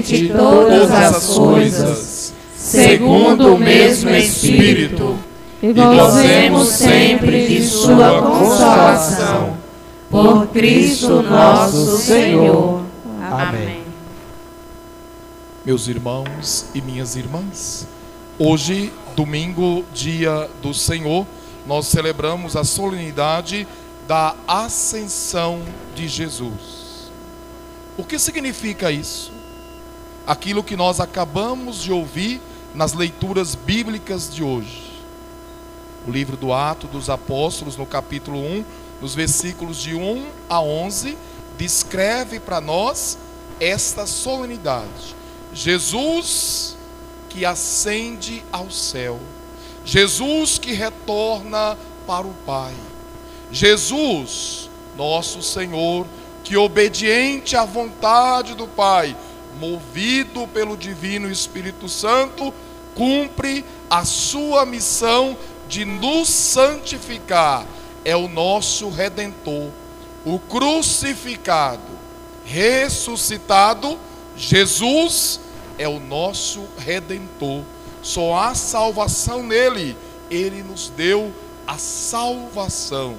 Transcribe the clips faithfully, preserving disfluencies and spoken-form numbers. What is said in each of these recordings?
de todas as coisas, segundo o mesmo Espírito, e gozemos sempre de sua consolação. Por Cristo nosso Senhor. Amém. Meus irmãos e minhas irmãs, hoje, domingo, dia do Senhor, nós celebramos a solenidade da Ascensão de Jesus. O que significa isso? Aquilo que nós acabamos de ouvir nas leituras bíblicas de hoje. O livro do Atos dos Apóstolos, no capítulo um, nos versículos de um a onze, descreve para nós esta solenidade. Jesus que ascende ao céu, Jesus que retorna para o Pai, Jesus, nosso Senhor, que obediente à vontade do Pai, movido pelo Divino Espírito Santo, cumpre a sua missão de nos santificar. É o nosso Redentor, o crucificado, ressuscitado. Jesus é o nosso Redentor. Só há salvação nele. Ele nos deu a salvação.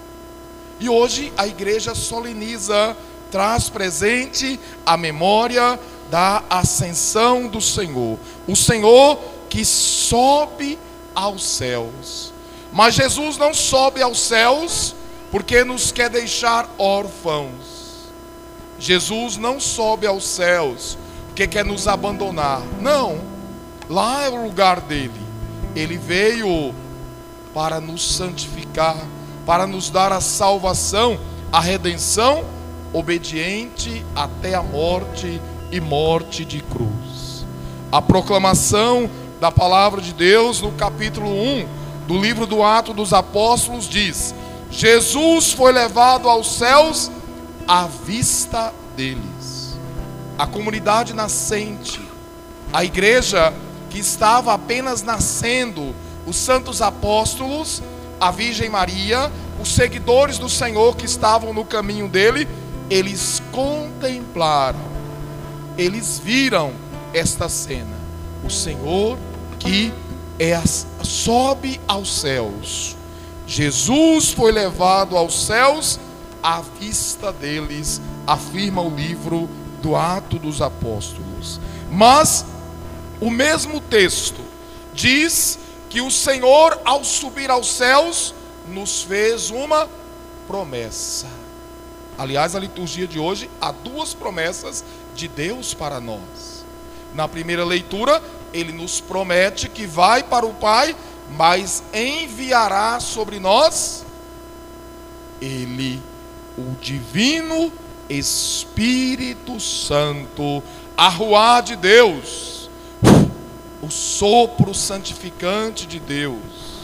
E hoje a igreja soleniza, traz presente a memória da ascensão do Senhor. O Senhor que sobe aos céus. Mas Jesus não sobe aos céus porque nos quer deixar órfãos. Jesus não sobe aos céus porque quer nos abandonar. Não, lá é o lugar dele. Ele veio para nos santificar, para nos dar a salvação, a redenção, obediente até a morte e morte de cruz. A proclamação da palavra de Deus no capítulo um do livro do Atos dos Apóstolos diz: Jesus foi levado aos céus à vista deles. A comunidade nascente, a igreja que estava apenas nascendo, os santos apóstolos, a Virgem Maria, os seguidores do Senhor que estavam no caminho dele, eles contemplaram, eles viram esta cena. O Senhor que é, sobe aos céus. Jesus foi levado aos céus à vista deles, afirma o livro do Atos dos Apóstolos. Mas o mesmo texto diz que o Senhor, ao subir aos céus, nos fez uma promessa. Aliás, a liturgia de hoje há duas promessas de Deus para nós. Na primeira leitura, ele nos promete que vai para o Pai, mas enviará sobre nós ele, o Divino Espírito Santo, a Ruá de Deus, o sopro santificante de Deus,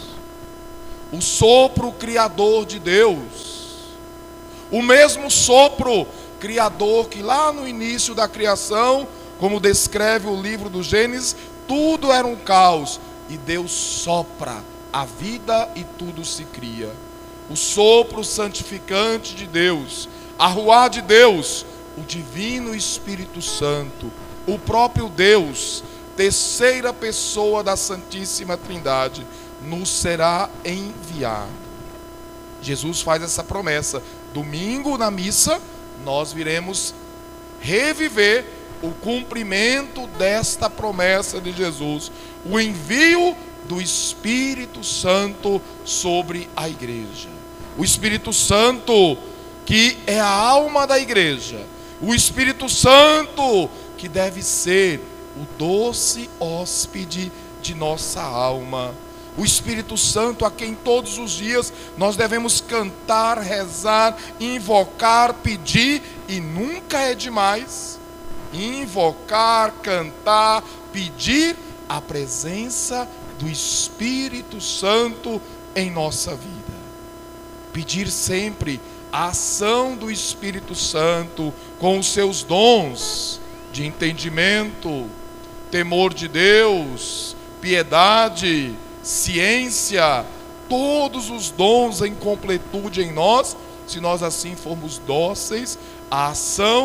o sopro criador de Deus, o mesmo sopro criador que lá no início da criação, como descreve o livro do Gênesis, tudo era um caos e Deus sopra a vida e tudo se cria. O sopro santificante de Deus, a Ruá de Deus, o Divino Espírito Santo, o próprio Deus, terceira pessoa da Santíssima Trindade, nos será enviado. Jesus faz essa promessa. Domingo na missa nós viremos reviver o cumprimento desta promessa de Jesus, o envio do Espírito Santo sobre a igreja. O Espírito Santo que é a alma da igreja, o Espírito Santo que deve ser o doce hóspede de nossa alma, o Espírito Santo a quem todos os dias nós devemos cantar, rezar, invocar, pedir, e nunca é demais invocar, cantar, pedir a presença do Espírito Santo em nossa vida. Pedir sempre a ação do Espírito Santo com os seus dons de entendimento, temor de Deus, piedade, ciência, todos os dons em completude em nós, se nós assim formos dóceis à ação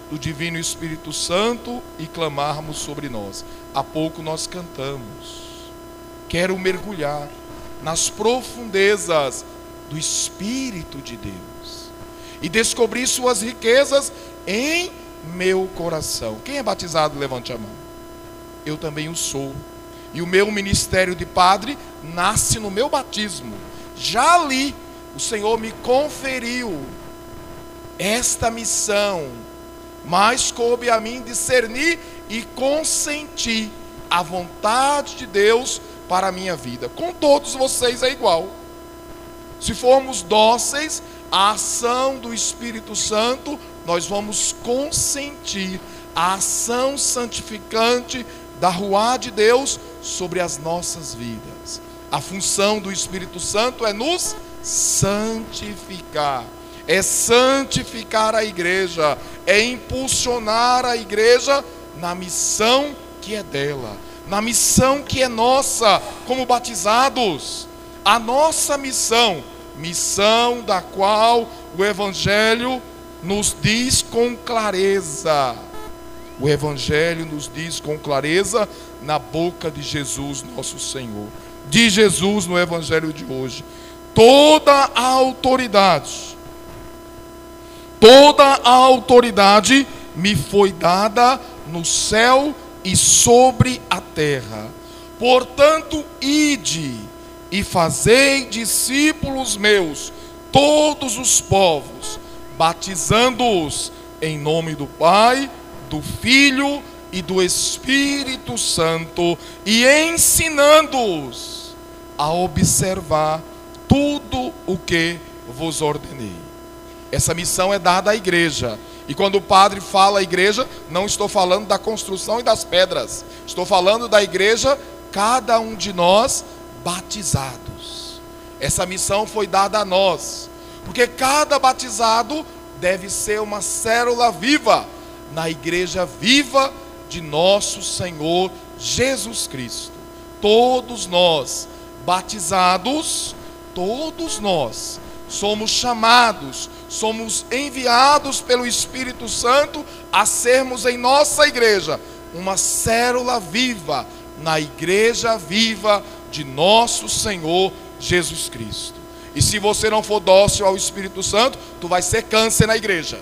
do Divino Espírito Santo e clamarmos sobre nós. Há pouco nós cantamos. Quero mergulhar nas profundezas do Espírito de Deus e descobrir suas riquezas em meu coração. Quem é batizado, levante a mão. Eu também o sou. E o meu ministério de padre nasce no meu batismo. Já ali, o Senhor me conferiu esta missão, mas coube a mim discernir e consentir a vontade de Deus para a minha vida. Com todos vocês é igual. Se formos dóceis à ação do Espírito Santo, nós vamos consentir a ação santificante da Ruá de Deus sobre as nossas vidas. A função do Espírito Santo é nos santificar, é santificar a igreja, é impulsionar a igreja na missão que é dela, na missão que é nossa como batizados. A nossa missão, missão da qual o Evangelho nos diz com clareza. O Evangelho nos diz com clareza na boca de Jesus, nosso Senhor. De Jesus no Evangelho de hoje: toda a autoridade, toda a autoridade me foi dada no céu e sobre a terra. Portanto, ide e fazei discípulos meus, todos os povos, batizando-os em nome do Pai, do Filho e do Espírito Santo, e ensinando-os a observar tudo o que vos ordenei. Essa missão é dada à igreja. E quando o padre fala à igreja, não estou falando da construção e das pedras. Estou falando da igreja, cada um de nós batizados. Essa missão foi dada a nós, porque cada batizado deve ser uma célula viva na igreja viva de nosso Senhor Jesus Cristo. Todos nós batizados, todos nós somos chamados, somos enviados pelo Espírito Santo a sermos em nossa igreja uma célula viva na igreja viva de nosso Senhor Jesus Cristo. E se você não for dócil ao Espírito Santo, tu vai ser câncer na igreja,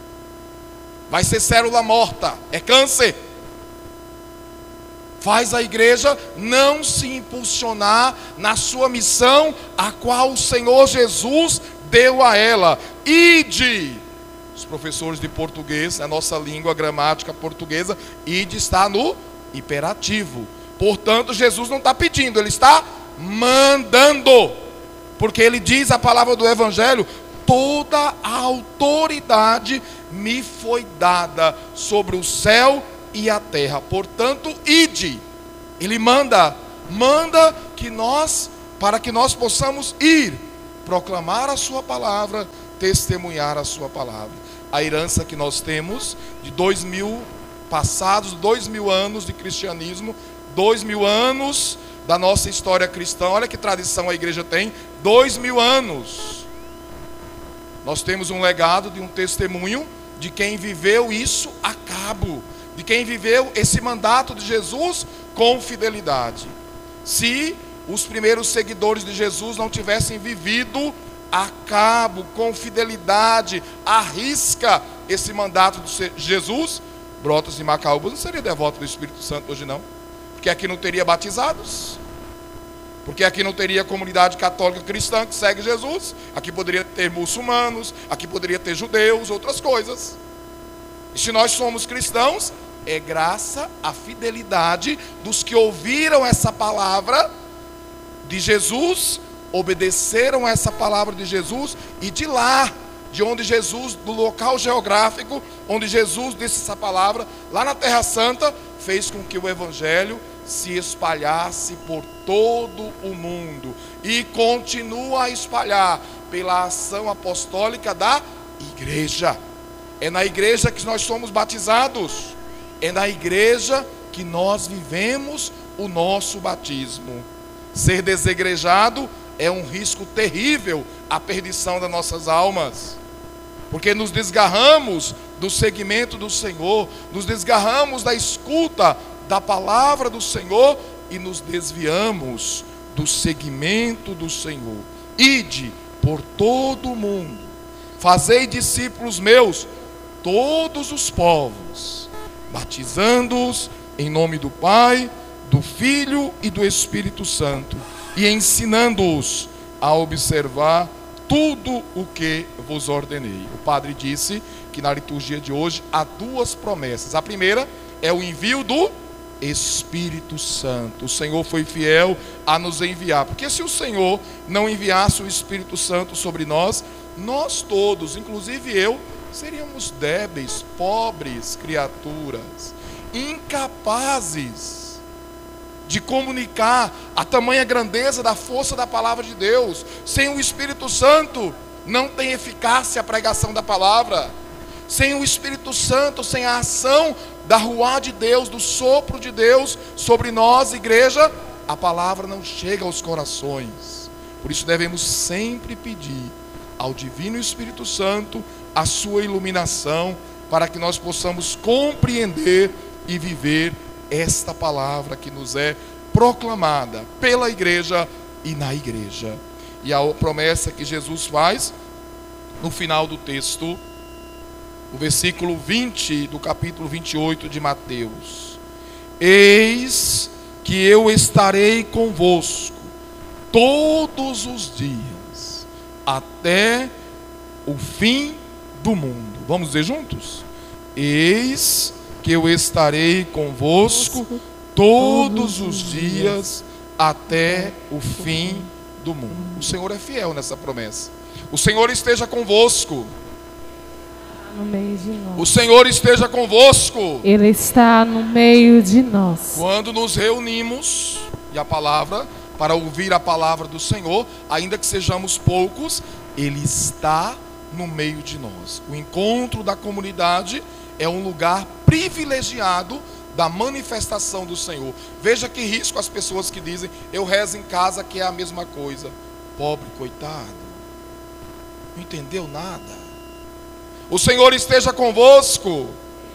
vai ser célula morta, é câncer. Faz a igreja não se impulsionar na sua missão, a qual o Senhor Jesus deu a ela. Ide. Os professores de português, a nossa língua a gramática portuguesa, ide está no imperativo. Portanto, Jesus não está pedindo, ele está mandando. Porque ele diz a palavra do Evangelho: toda a autoridade me foi dada sobre o céu e a terra. Portanto, ide. Ele manda, manda que nós, para que nós possamos ir, proclamar a sua palavra, testemunhar a sua palavra. A herança que nós temos de dois mil passados, dois mil anos de cristianismo, dois mil anos da nossa história cristã. Olha que tradição a igreja tem, dois mil anos. Nós temos um legado de um testemunho de quem viveu isso a cabo, de quem viveu esse mandato de Jesus com fidelidade. Se os primeiros seguidores de Jesus não tivessem vivido a cabo, com fidelidade, à risca, esse mandato de Jesus, Brotas e Macaúbas não seria devoto do Espírito Santo hoje não. Porque aqui não teria batizados, porque aqui não teria comunidade católica cristã que segue Jesus, aqui poderia ter muçulmanos, aqui poderia ter judeus, outras coisas. E se nós somos cristãos, é graça à fidelidade dos que ouviram essa palavra de Jesus, obedeceram essa palavra de Jesus, e de lá, de onde Jesus, do local geográfico onde Jesus disse essa palavra, lá na Terra Santa, fez com que o Evangelho se espalhasse por todo o mundo, e continua a espalhar pela ação apostólica da igreja. É na igreja que nós somos batizados, é na igreja que nós vivemos o nosso batismo. Ser desegrejado é um risco terrível à perdição das nossas almas, porque nos desgarramos do seguimento do Senhor, nos desgarramos da escuta da palavra do Senhor e nos desviamos do seguimento do Senhor. Ide por todo o mundo, fazei discípulos meus, todos os povos, batizando-os em nome do Pai, do Filho e do Espírito Santo, e ensinando-os a observar tudo o que vos ordenei. O padre disse que na liturgia de hoje há duas promessas. A primeira é o envio do Espírito Santo. O Senhor foi fiel a nos enviar, porque se o Senhor não enviasse o Espírito Santo sobre nós, nós todos, inclusive eu, seríamos débeis, pobres criaturas, incapazes de comunicar a tamanha grandeza da força da palavra de Deus. Sem o Espírito Santo não tem eficácia a pregação da palavra. Sem o Espírito Santo, sem a ação da ruá de Deus, do sopro de Deus sobre nós, igreja, a palavra não chega aos corações. Por isso devemos sempre pedir ao Divino Espírito Santo a sua iluminação, para que nós possamos compreender e viver esta palavra que nos é proclamada pela igreja e na igreja. E a promessa que Jesus faz no final do texto, o versículo vinte do capítulo vinte e oito de Mateus: eis que eu estarei convosco todos os dias, até o fim do mundo. Vamos dizer juntos? Eis que eu estarei convosco todos os dias, até o fim do mundo. O Senhor é fiel nessa promessa. O Senhor esteja convosco. No meio de nós. O Senhor esteja convosco. Ele está no meio de nós. Quando nos reunimos, e a palavra, para ouvir a palavra do Senhor, ainda que sejamos poucos, Ele está no meio de nós. O encontro da comunidade é um lugar privilegiado da manifestação do Senhor. Veja que risco as pessoas que dizem: eu rezo em casa, que é a mesma coisa. Pobre coitado, não entendeu nada. O Senhor esteja convosco.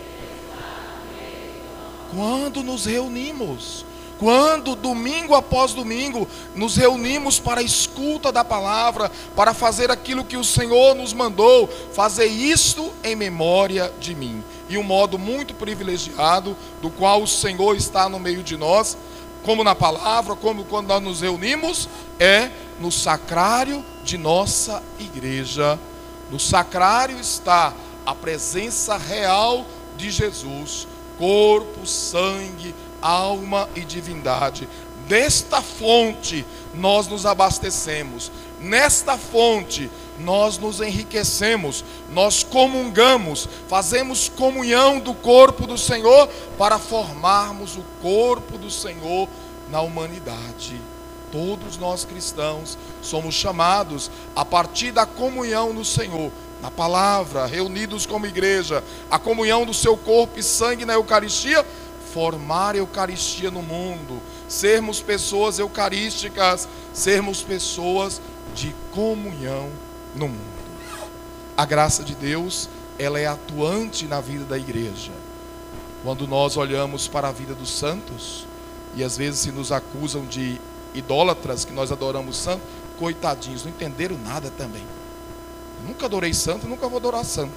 Quando nos reunimos, quando domingo após domingo nos reunimos para a escuta da palavra, para fazer aquilo que o Senhor nos mandou, fazer isto em memória de mim. E um modo muito privilegiado do qual o Senhor está no meio de nós, como na palavra, como quando nós nos reunimos, é no sacrário de nossa igreja. No sacrário está a presença real de Jesus, corpo, sangue, alma e divindade. Desta fonte nós nos abastecemos, nesta fonte nós nos enriquecemos, nós comungamos, fazemos comunhão do corpo do Senhor para formarmos o corpo do Senhor na humanidade. Todos nós cristãos somos chamados, a partir da comunhão no Senhor, na palavra, reunidos como igreja, a comunhão do seu corpo e sangue na Eucaristia, formar a Eucaristia no mundo, sermos pessoas eucarísticas, sermos pessoas de comunhão no mundo. A graça de Deus, ela é atuante na vida da igreja. Quando nós olhamos para a vida dos santos, e às vezes se nos acusam de idólatras, que nós adoramos santo, coitadinhos, não entenderam nada também. Eu nunca adorei santo, nunca vou adorar santo.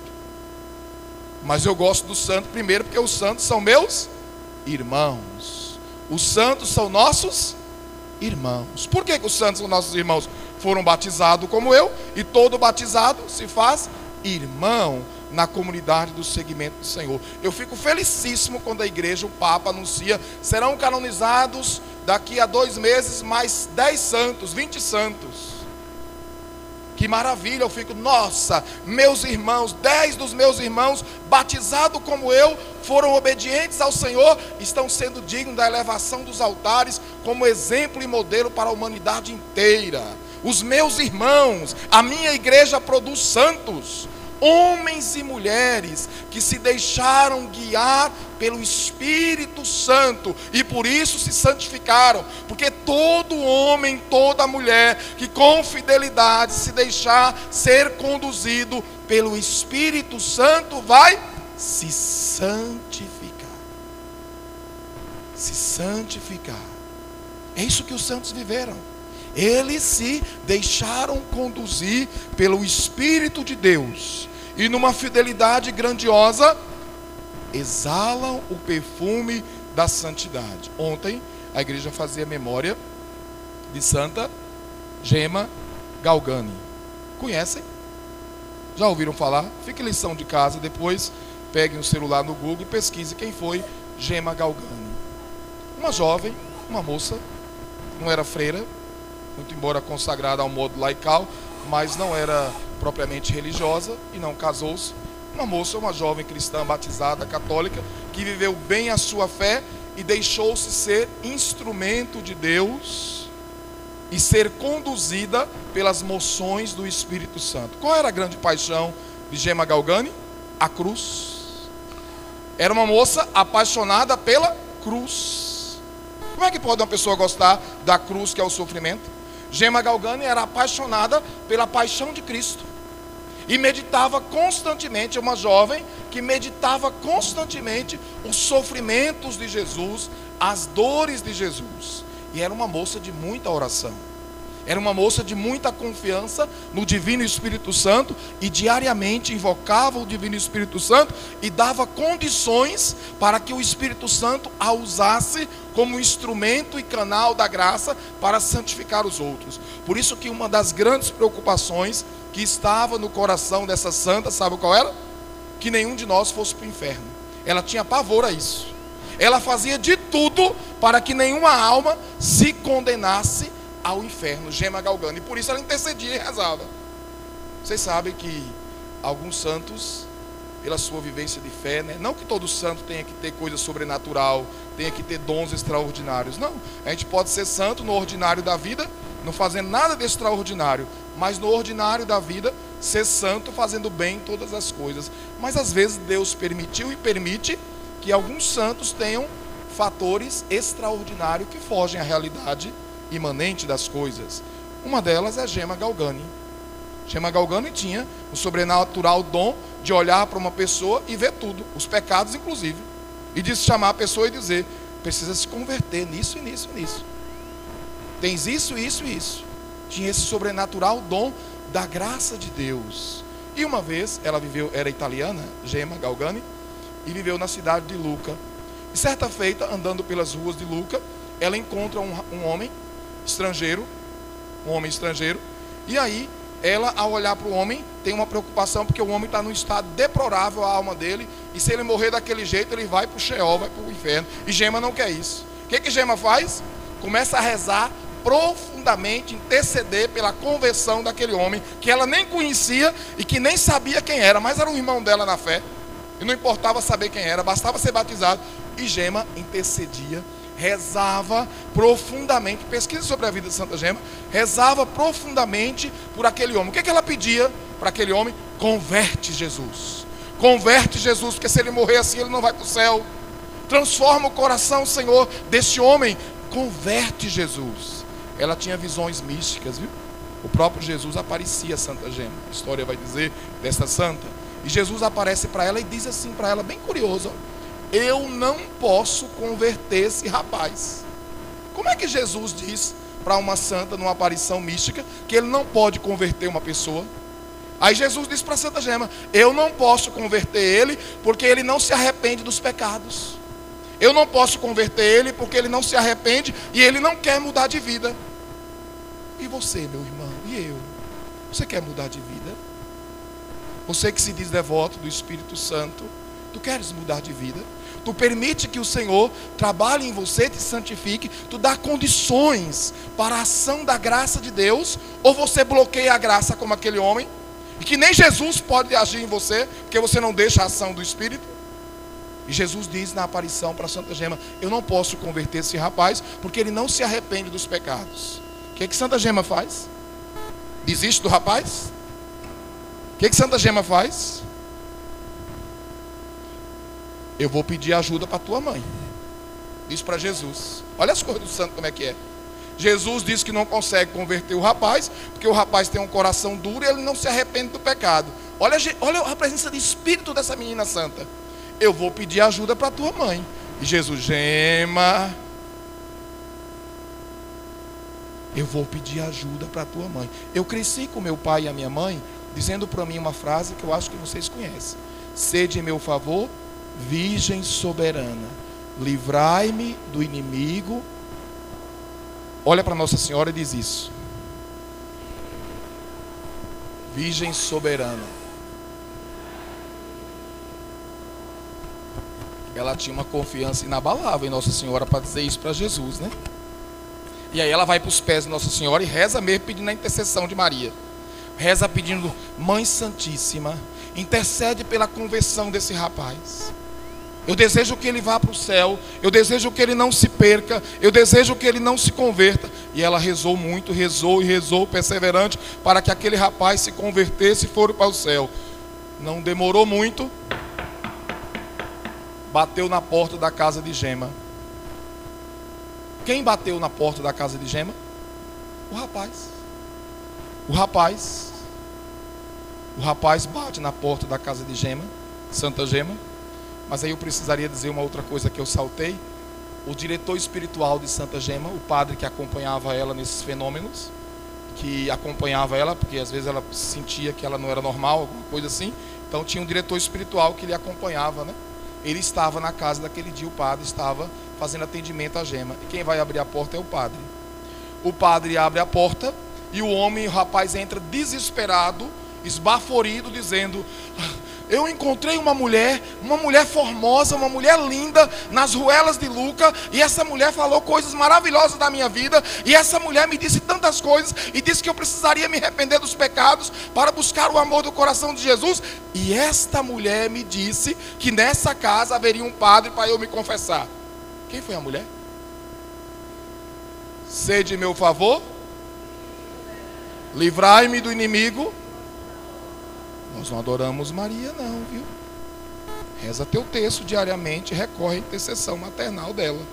Mas eu gosto do santo primeiro, porque os santos são meus irmãos. Os santos são nossos irmãos. Por que que os santos são nossos irmãos? Foram batizados como eu, e todo batizado se faz irmão na comunidade do seguimento do Senhor. Eu fico felicíssimo quando a igreja, o Papa anuncia: serão canonizados daqui a dois meses mais dez santos, vinte santos. Que maravilha, eu fico, nossa, meus irmãos, dez dos meus irmãos, batizados como eu, foram obedientes ao Senhor, estão sendo dignos da elevação dos altares, como exemplo e modelo para a humanidade inteira. Os meus irmãos, a minha igreja produz santos, homens e mulheres que se deixaram guiar pelo Espírito Santo e por isso se santificaram, porque todo homem, toda mulher que com fidelidade se deixar ser conduzido pelo Espírito Santo vai se santificar. Se santificar. É isso que os santos viveram. Eles se deixaram conduzir pelo Espírito de Deus. E numa fidelidade grandiosa, exalam o perfume da santidade. Ontem, a igreja fazia memória de Santa Gema Galgani. Conhecem? Já ouviram falar? Fique lição de casa, depois peguem o celular no Google e pesquise quem foi Gema Galgani. Uma jovem, uma moça, não era freira, muito embora consagrada ao modo laical, mas não era propriamente religiosa e não casou-se. Uma moça, uma jovem cristã batizada, católica, que viveu bem a sua fé e deixou-se ser instrumento de Deus e ser conduzida pelas moções do Espírito Santo. Qual era a grande paixão de Gema Galgani? A cruz. Era uma moça apaixonada pela cruz. Como é que pode uma pessoa gostar da cruz, que é o sofrimento? Gema Galgani era apaixonada pela paixão de Cristo e meditava constantemente, uma jovem que meditava constantemente os sofrimentos de Jesus, as dores de Jesus. E era uma moça de muita oração. Era uma moça de muita confiança no Divino Espírito Santo e diariamente invocava o Divino Espírito Santo e dava condições para que o Espírito Santo a usasse como instrumento e canal da graça para santificar os outros. Por isso que uma das grandes preocupações que estava no coração dessa santa, sabe qual era? Que nenhum de nós fosse para o inferno. Ela tinha pavor a isso. Ela fazia de tudo para que nenhuma alma se condenasse ao inferno. Gema Galgani. E por isso ela intercedia e rezava. Vocês sabem que alguns santos, pela sua vivência de fé, né? Não que todo santo tenha que ter coisa sobrenatural, tenha que ter dons extraordinários. Não. A gente pode ser santo no ordinário da vida, não fazendo nada de extraordinário, mas no ordinário da vida, ser santo fazendo bem todas as coisas. Mas às vezes Deus permitiu e permite que alguns santos tenham fatores extraordinários que fogem à realidade imanente das coisas. Uma delas é Gema Galgani. Gema Galgani tinha o sobrenatural dom de olhar para uma pessoa e ver tudo, os pecados inclusive, e de chamar a pessoa e dizer: precisa se converter nisso e nisso e nisso, tens isso, isso e isso. Tinha esse sobrenatural dom da graça de Deus. E uma vez ela viveu, era italiana, Gema Galgani, e viveu na cidade de Lucca. E certa feita, andando pelas ruas de Lucca, ela encontra um, um homem estrangeiro, um homem estrangeiro, e aí ela, ao olhar para o homem, tem uma preocupação, porque o homem está num estado deplorável, a alma dele, e se ele morrer daquele jeito, ele vai para o Sheol, vai para o inferno, e Gema não quer isso. O que que Gema faz? Começa a rezar profundamente, interceder pela conversão daquele homem, que ela nem conhecia, e que nem sabia quem era, mas era um irmão dela na fé, e não importava saber quem era, bastava ser batizado, e Gema intercedia, rezava profundamente. Pesquisa sobre a vida de Santa Gema. Rezava profundamente por aquele homem. O que que ela pedia para aquele homem? Converte Jesus, converte Jesus, porque se ele morrer assim, ele não vai para o céu. Transforma o coração, Senhor, desse homem. Converte Jesus. Ela tinha visões místicas, viu? O próprio Jesus aparecia a Santa Gema. A história vai dizer dessa santa. E Jesus aparece para ela e diz assim para ela, bem curioso: ó, eu não posso converter esse rapaz. Como é que Jesus diz para uma santa numa aparição mística que ele não pode converter uma pessoa? Aí Jesus diz para Santa Gema: eu não posso converter ele porque ele não se arrepende dos pecados. Eu não posso converter ele porque ele não se arrepende e ele não quer mudar de vida. E você, meu irmão, e eu? Você quer mudar de vida? Você que se diz devoto do Espírito Santo, tu queres mudar de vida? Tu permite que o Senhor trabalhe em você, te santifique, tu dá condições para a ação da graça de Deus, ou você bloqueia a graça como aquele homem, e que nem Jesus pode agir em você, porque você não deixa a ação do Espírito? E Jesus diz na aparição para Santa Gema: eu não posso converter esse rapaz, porque ele não se arrepende dos pecados. O que que Santa Gema faz? Desiste do rapaz? O que que Santa Gema faz? Eu vou pedir ajuda para tua mãe. Diz para Jesus. Olha as coisas do santo como é que é. Jesus diz que não consegue converter o rapaz, porque o rapaz tem um coração duro e ele não se arrepende do pecado. Olha, olha a presença de espírito dessa menina santa. eu vou pedir ajuda para tua mãe. E Jesus: Gema, eu vou pedir ajuda para tua mãe. Eu cresci com meu pai e a minha mãe dizendo para mim uma frase que eu acho que vocês conhecem: sede em meu favor, Virgem soberana, livrai-me do inimigo. Olha para Nossa Senhora e diz isso: Virgem soberana. Ela tinha uma confiança inabalável em Nossa Senhora para dizer isso para Jesus, né? E aí ela vai para os pés de Nossa Senhora e reza mesmo pedindo a intercessão de Maria. Reza pedindo: Mãe Santíssima, intercede pela conversão desse rapaz. Eu desejo que ele vá para o céu, eu desejo que ele não se perca, eu desejo que ele não se converta. E ela rezou muito, rezou e rezou, perseverante, para que aquele rapaz se convertesse e for para o céu. Não demorou muito, bateu na porta da casa de Gema. Quem bateu na porta da casa de Gema? O rapaz. O rapaz. O rapaz bate na porta da casa de Gema, Santa Gema. Mas aí eu precisaria dizer uma outra coisa que eu saltei. O diretor espiritual de Santa Gema, o padre que acompanhava ela nesses fenômenos, que acompanhava ela, porque às vezes ela sentia que ela não era normal, alguma coisa assim. Então tinha um diretor espiritual que lhe acompanhava, né? Ele estava na casa daquele dia, o padre estava fazendo atendimento à Gema. E quem vai abrir a porta é o padre. O padre abre a porta e o homem, o rapaz, entra desesperado, esbaforido, dizendo: eu encontrei uma mulher, uma mulher formosa, uma mulher linda nas ruelas de Luca, e essa mulher falou coisas maravilhosas da minha vida, e essa mulher me disse tantas coisas, e disse que eu precisaria me arrepender dos pecados para buscar o amor do coração de Jesus, e esta mulher me disse que nessa casa haveria um padre para eu me confessar. Quem foi a mulher? Sede meu favor, livrai-me do inimigo. Nós não adoramos Maria não, viu? Reza teu texto diariamente, recorre à intercessão maternal dela.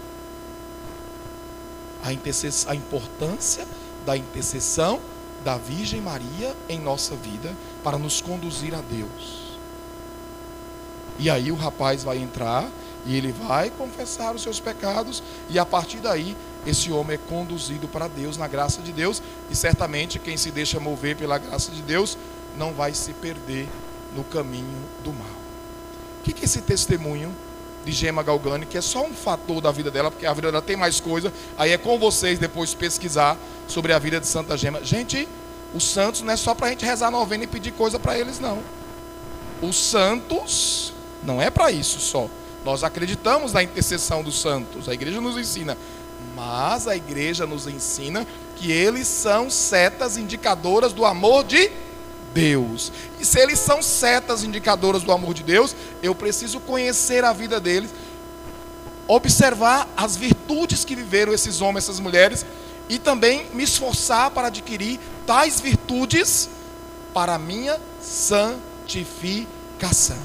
A, intercess... a importância da intercessão da Virgem Maria em nossa vida para nos conduzir a Deus. E aí o rapaz vai entrar e ele vai confessar os seus pecados, e a partir daí esse homem é conduzido para Deus, na graça de Deus, e certamente quem se deixa mover pela graça de Deus não vai se perder no caminho do mal. O que é esse testemunho de Gema Galgani, que é só um fator da vida dela, porque a vida dela tem mais coisa, aí é com vocês depois pesquisar sobre a vida de Santa Gema. Gente, os santos não é só para a gente rezar novena e pedir coisa para eles, não. Os santos não é para isso só. Nós acreditamos na intercessão dos santos, a igreja nos ensina, mas a igreja nos ensina que eles são setas indicadoras do amor de Deus. E se eles são setas indicadoras do amor de Deus, eu preciso conhecer a vida deles, observar as virtudes que viveram esses homens, essas mulheres, e também me esforçar para adquirir tais virtudes para a minha santificação.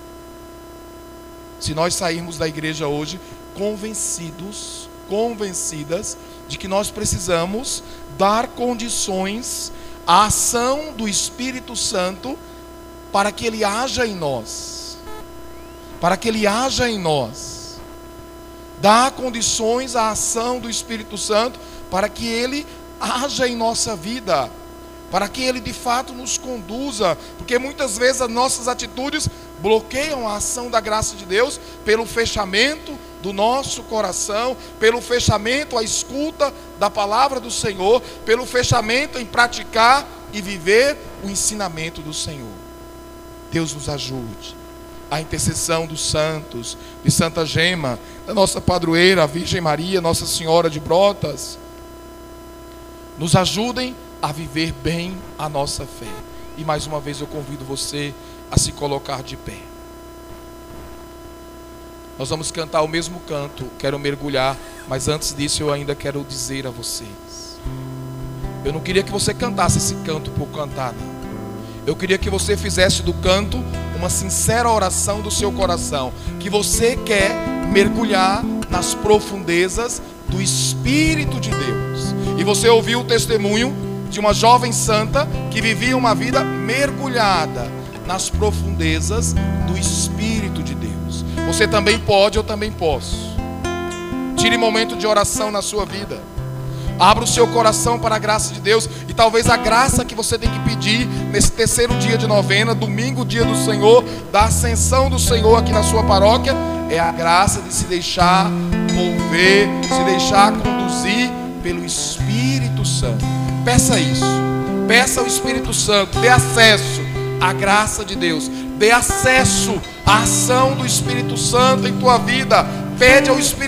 Se nós sairmos da igreja hoje convencidos, convencidas de que nós precisamos dar condições a ação do Espírito Santo para que Ele haja em nós, para que Ele haja em nós, dá condições à ação do Espírito Santo para que Ele haja em nossa vida, para que Ele de fato nos conduza, porque muitas vezes as nossas atitudes bloqueiam a ação da graça de Deus pelo fechamento do nosso coração, pelo fechamento à escuta da palavra do Senhor, pelo fechamento em praticar e viver o ensinamento do Senhor. Deus nos ajude. A intercessão dos santos, de Santa Gema, da nossa padroeira, a Virgem Maria, Nossa Senhora de Brotas, nos ajudem a viver bem a nossa fé. E mais uma vez eu convido você a se colocar de pé. Nós vamos cantar o mesmo canto, quero mergulhar, mas antes disso eu ainda quero dizer a vocês. Eu não queria que você cantasse esse canto por cantar, não. Eu queria que você fizesse do canto uma sincera oração do seu coração, que você quer mergulhar nas profundezas do Espírito de Deus. E você ouviu o testemunho de uma jovem santa que vivia uma vida mergulhada nas profundezas do Espírito de Deus. Você também pode, eu também posso. Tire momento de oração na sua vida. Abra o seu coração para a graça de Deus. E talvez a graça que você tem que pedir nesse terceiro dia de novena, domingo, dia do Senhor, da ascensão do Senhor aqui na sua paróquia, é a graça de se deixar mover, se deixar conduzir pelo Espírito Santo. Peça isso. Peça ao Espírito Santo, dê acesso à graça de Deus, dê acesso à ação do Espírito Santo em tua vida. Pede ao Espírito